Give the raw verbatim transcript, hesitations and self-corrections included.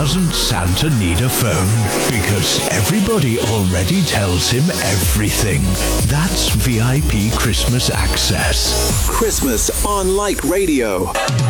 doesn't Santa need a phone? Because everybody already tells him everything. That's V I P Christmas access. Christmas on Like Radio.